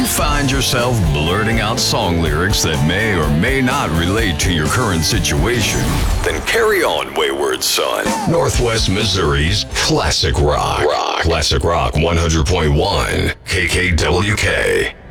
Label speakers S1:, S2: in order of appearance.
S1: find yourself blurting out song lyrics that may or may not relate to your current situation, then carry on, wayward son. Northwest Missouri's Classic Rock. Classic Rock 100.1 KKWK.